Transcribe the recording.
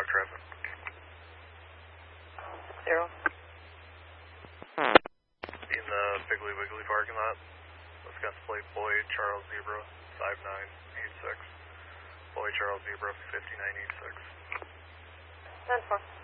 traffic. 0. In the Piggly Wiggly parking lot. Wisconsin plate Boyd Charles Zebra 5986. Boyd Charles Zebra 5986. 10-4.